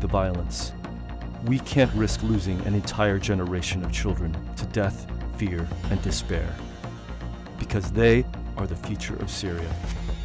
the violence. We can't risk losing an entire generation of children to death, fear, and despair, because they are the future of Syria.